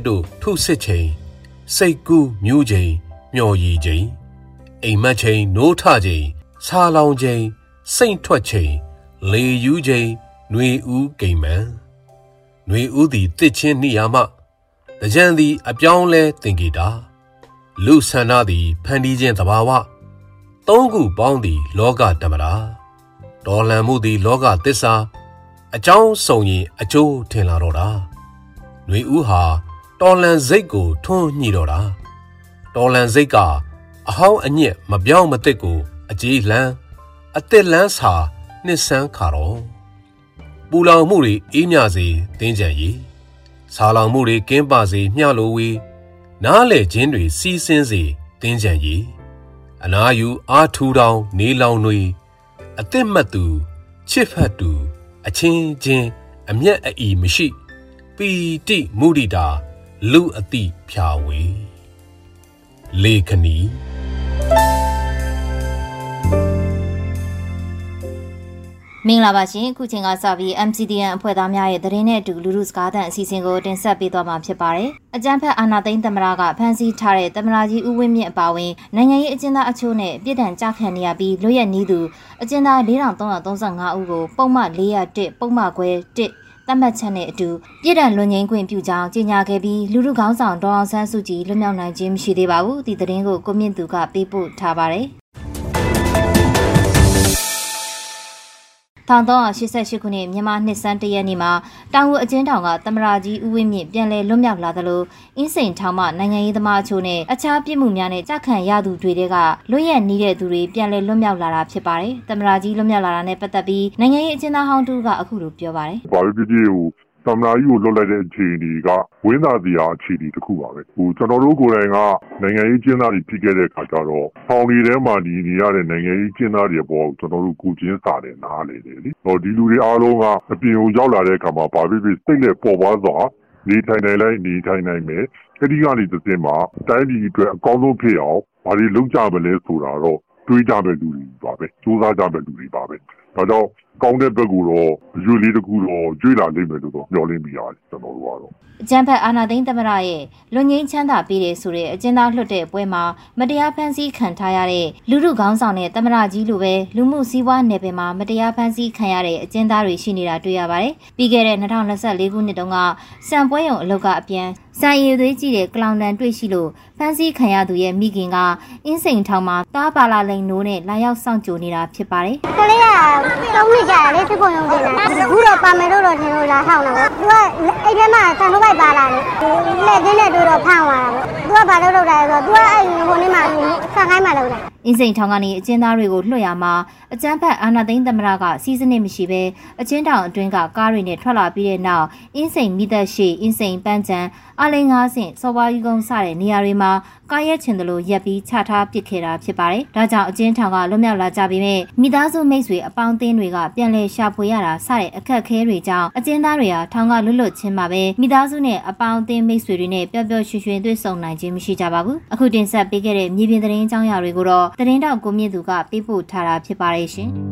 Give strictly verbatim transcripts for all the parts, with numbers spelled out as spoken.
တို့ထုစစ်ချိန်စိတ်ကူးမြူးချိန်မျော်ရည်ချိန်အိမ်မက်ချိန်နိုးထချိန်ဆာလောင်ချိန်စိတ်ထွက်ချိန်လေယူးချိန်ຫນွေဦးကိမ်မန်ຫນွေဦးသည်တစ်ချင်းနှိယာမှတကြံသည်အပြောင်းလဲသင်္ကေတာလူဆန္ဒသည်ဖန်တီးခြင်းသဘာဝသုံးခုပေါင်းသည်လောကဓမ္မတာတော်လှန်မှုသည်လောကသစ္စာအကြောင်းစုံရင်အကျိုးထင်လာတော့တာຫນွေဦးဟာတော်လှန်စိတ်ကိုထွန်းညှိတော့တာတော်လှန်စိတ်ကအဟောင်းအညက်မပြောင်းမသစ်ကိုအကြီးလှမ်းအသစ်လန်းစာနှစ်ဆန်းခါတော့ပူလောင်မှုတွေအေးမြစေတင်းကြံရီဆာလောင်မှုတွေကင်းပါစေမျှလိုဝေးနားလေခြင်းတွေစီးဆင်းစေတင်းကြံရီအနာယူအားထူထောင်နေလောင်တွေအသစ်မှတ်သူချစ်ဖတ်သူအချင်းချင်းအမျက်အီမရှိပီတိမုဒိတာလူအတိဖြာဝေလေခဏီမင်္ဂလာပါရှင်အခုချိန်ကစပြီး M C D N အဖွဲ့သားများရဲ့သတင်းနဲ့အတူလူလူစကားသံအစီအစဉ်ကိုတင်ဆက်ပေးသွားမှာဖြစ်ပါတယ်။အကြမ်းဖက်အာဏာသိမ်းသမ္မတကဖမ်းဆီးထားတဲ့သမ္မတကြီးဦးဝင်းမြင့်အပါအဝင်နိုင်ငံရေးအကျဉ်းသားအချို့နဲ့ပြည်ထန်ကြခံနေရပြီးလွတ်ရက်နီးသူအကျဉ်းသား၄ထောင်၃၃၅ဦးကိုပုံမှန်၄၀၁ပုံမှန်ခွဲ၁သတ်မှတ်ချက်နဲ့အတူပြည်ထန်လွန်ငင်းခွင့်ပြုကြောင်းကြေညာခဲ့ပြီးလူလူခေါင်းဆောင်ဒေါ်အောင်ဆန်းစုကြည်လွတ်မြောက်နိုင်ခြင်းမရှိသေးပါဘူး။ဒီသတင်းကိုကိုမြင့်သူကပေးပို့ထားပါတယ်။၁၉၈၈ခုနှစ်မြန်မာနှစ်ဆန်းတရက်နေ့မှာတောင်ဦးအကျဉ်းထောင်ကသမ္မတကြီးဦးဝင်းမြင့်ပြန်လည်လွတ်မြောက်လာသလိုအင်းစိန်ထောင်မှနိုင်ငံရေးသမားအချို့နဲ့အခြားပြည်မှုများနဲ့ကြခံရသူတွေကလွတ်ရက်နေတဲ့သူတွေပြန်လည်လွတ်မြောက်လာတာဖြစ်ပါတယ်။သမ္မတကြီးလွတ်မြောက်လာတာနဲ့ပတ်သက်ပြီးနိုင်ငံရေးအကျဉ်းသားဟောင်းတူကအခုလိုပြောပါတယ်။ဘာပဲဖြစ်ဖြစ်ဟိုသမ္မတကြီးကိုလွတ်လိုက်တဲ့အခြေအနေကဝင်းသာစရာအခြေအနေတစ်ခုပါပဲဟိုကျွန်တော်တို့ကိုယ်တိုင်ကနိုင်ငံရေးကျင်းသားတွေဖြစ်ခဲ့တဲ့အခါကျတော့ဖောင်တွေထဲမှာဒီနေရတဲ့နိုင်ငံရေးကျင်းသားတွေပေါ်ကျွန်တော်တို့ကိုချင်းစာတယ်နားလေတယ်လေဟောဒီလူတွေအားလုံးကအပြင်ကိုရောက်လာတဲ့အခါမှာဘာဖြစ်ဖြစ်စိတ်နဲ့ပေါ်ပါစွာနေထိုင်နိုင်လိုက်နေထိုင်နိုင်မယ်အဲဒီကနေတစ်စင်းမှာတိုင်းပြည်အတွက်အကောင်းဆုံးဖြစ်အောင်ဘာတွေလုပ်ကြမလဲဆိုတာတော့တွေးကြတဲ့လူတွေပါပဲစူးစမ်းကြတဲ့လူတွေပါပဲဒါကြောင့်ကောင်းတဲ့ဘက်ကတော့ရွေလေးတကူတော့ကျွေးလာလိမ့်မယ်လို့တော့မျှော်လင့်မိရတယ်ကျွန်တော်တို့ကတော့အကြံဖက်အာဏာသိမ်းသမ္မတရဲ့လွန်ငင်းချမ်းသာပေးတယ်ဆိုတဲ့အကျဉ်းသားလွှတ်တဲ့ပွဲမှာမတရားဖမ်းဆီးခံထားရတဲ့လူလူခေါင်းဆောင်တဲ့သမ္မတကြီးလိုပဲလူမှုစည်းဝါးနယ်ပယ်မှာမတရားဖမ်းဆီးခံရတဲ့အကျဉ်းသားတွေရှိနေတာတွေ့ရပါတယ်။ပြီးခဲ့တဲ့၂၀၂၄ခုနှစ်တုန်းကစံပွဲရုံအလုပ်ကအပြန်စံရည်သွေးကြည့်တဲ့ကလောင်တန်တွေ့ရှိလို့ဖမ်းဆီးခံရသူရဲ့မိခင်ကအင်းစိန်ထောင်မှာတားပါလာလိန်နိုးနဲ့လာရောက်စောင့်ကြိုနေတာဖြစ်ပါတယ်။ကလေးကသုံးနှစ်ကြာလေစစ်ပုံရုံးတင်တာ။အခုတော့ပါမယ်လို့တော့ထင်လို့လာထောက်တာပေါ့။သူကအဲ့ထဲမှာတန်ထုတ်ပိုက်ပါလာတယ်။လက်တင်းနဲ့တွေ့တော့ဖမ်းသွားတာပေါ့။သူကဘာလို့လုပ်တာလဲဆိုတော့သူကအဲ့ဟိုနေ့မှဆန်ခိုင်းမှလုပ်တာ။အင်းစိန်ထောင်ကနေအကျဉ်းသားတွေကိုလွှတ်ရမှာအကျန်းဖက်အာဏာသိမ်းသမ္မတကစီးစနစ်မရှိဘဲအကျဉ်းထောင်အတွင်းကကားတွေနဲ့ထွက်လာပြီးတဲ့နောက်အင်းစိန်မိသက်ရှိအင်းစိန်ပန်းချံအလိန်ငါးဆင့်စော်ဘွားကြီးကုန်းစတဲ့နေရာတွေမှာကားရက်ချင်တယ်လို့ရက်ပြီးချထားပစ်ခဲ့တာဖြစ်ပါတယ်။ဒါကြောင့်အကျဉ်းထောင်ကလွတ်မြောက်လာကြပြီးမြဲမိသားစုမိတ်ဆွေအပေါင်းအသင်းတွေကပြန်လည်ရှာဖွေရတာစတဲ့အခက်အခဲတွေကြောင့်အကျဉ်းသားတွေဟာထောင်ကလွတ်လွတ်ချင်းမှာပဲမိသားစုနဲ့အပေါင်းအသင်းမိတ်ဆွေတွေနဲ့ပျော်ပျော်ရွှင်ရွှင်တွေ့ဆုံနိုင်ခြင်းမရှိကြပါဘူး။အခုတင်ဆက်ပေးခဲ့တဲ့မြေပြင်သတင်းအကြောင်းအရာတွေကိုတော့သတင်းတောက်ကိုမြင့်သူကပေးပို့ထားတာဖြစ်ပါတယ်ရှင်။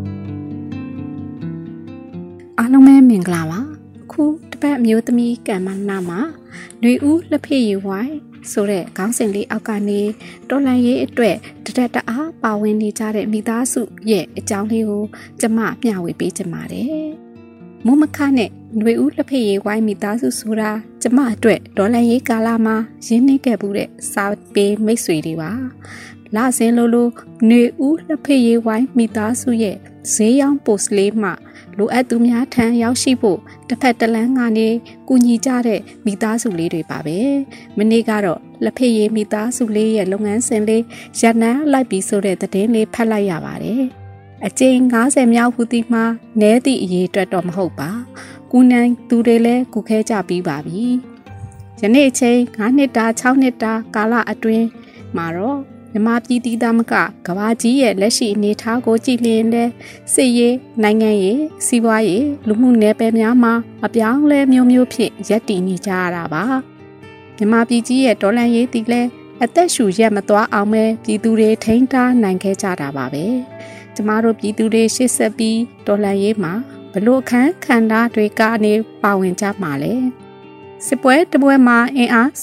အားလုံးပဲမင်္ဂလာပါ။ခုတပတ်အမျိုးသမီးကံမနာမှာຫນွေဦးလက်ဖေးရီဝိုင်းဆိုတဲ့ခေါင်းစဉ်လေးအောက်ကနေတော်လန်ရေးအတွက်တရက်တအားပါဝင်နေကြတဲ့မိသားစုရဲ့အကြောင်းလေးကိုကျမမျှဝေပေးချင်ပါတယ်။မိုးမခနဲ့ຫນွေဦးလက်ဖေးရီဝိုင်းမိသားစုဆိုတာကျမအတွက်တော်လန်ရေးကာလမှာရင်းနှီးခဲ့မှုတဲ့စာပေမိတ်ဆွေတွေပါ။လာစင်လိုလိုຫນွေဦးလက်ဖေးရီဝိုင်းမိသားစုရဲ့ဈေးရောင်းပို့လေးမှာလိုအပ်သူများထံရောက်ရှိဖို့တစ်ဖက်တစ်လမ်းကနေကူညီကြတဲ့မိသားစုလေးတွေပါပဲမနေ့ကတော့လက်ဖေးရည်မိသားစုလေးရဲ့လုပ်ငန်းစဉ်လေးရန်နန်းလိုက်ပြီးဆိုတဲ့သတင်းလေးဖတ်လိုက်ရပါတယ်အကျဉ်း၅၀မြောက်ဟူသည်မှာနဲသည့်အရေးအတွက်တော့မဟုတ်ပါကူနိုင်သူတွေလည်းကူခဲကြပြီးပါပြီယနေ့အချိန်၅နှစ်တာ၆နှစ်တာကာလအတွင်းမှာတော့မြမပြည်တီသားမကကဘာကြီးရဲ့လက်ရှိအနေအထားကိုကြည့်လျင်လဲစစ်ရေးနိုင်ငံရေးစီးပွားရေးလူမှုနယ်ပယ်များမှာအပြောင်းလဲမျိုးမျိုးဖြင့်ရပ်တည်နေကြရတာပါမြမပြည်ကြီးရဲ့ဒေါ်လန်ရေးတီလဲအသက်ရှူရက်မသွားအောင်ပဲပြည်သူတွေထိန်းထားနိုင်ခဲ့ကြတာပါပဲကျမတို့ပြည်သူတွေရှေ့ဆက်ပြီးဒေါ်လန်ရေးမှာဘလို့အခန်းခန္ဓာတွေကနေပါဝင်ကြမှာလဲစစ်ပွဲတပွဲမှာအင်အား